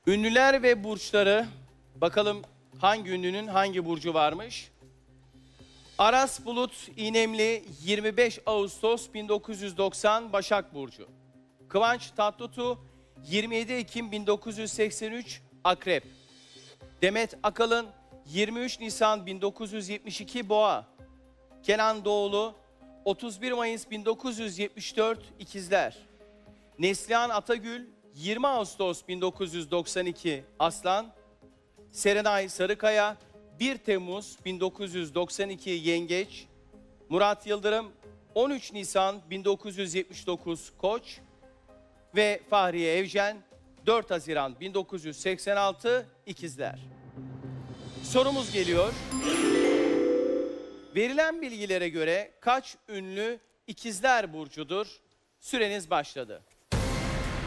Ünlüler ve burçları. Bakalım hangi ünlünün hangi burcu varmış? Aras Bulut İynemli 25 Ağustos 1990 Başak Burcu. Kıvanç Tatlıtuğ 27 Ekim 1983 Akrep. Demet Akalın 23 Nisan 1972 Boğa. Kenan Doğulu 31 Mayıs 1974 İkizler. Neslihan Atagül 20 Ağustos 1992 Aslan. Serenay Sarıkaya 1 Temmuz 1992 Yengeç. Murat Yıldırım 13 Nisan 1979 Koç ve Fahriye Evcen 4 Haziran 1986 İkizler. Sorumuz geliyor. Verilen bilgilere göre kaç ünlü İkizler burcudur? Süreniz başladı.